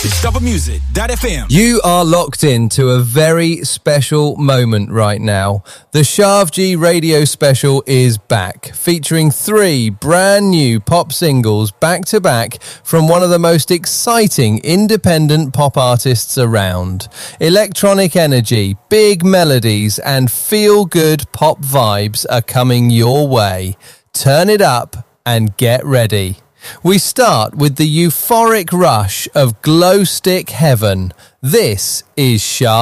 DiscoverMusic.fm. You are locked into a very special moment right now. The Shavji radio special is back, featuring 3 brand new pop singles back to back from one of the most exciting independent pop artists around. Electronic energy, big melodies, and feel-good pop vibes are coming your way. Turn it up and get ready. We start with the euphoric rush of Glow Stick Heaven. This is Sharp.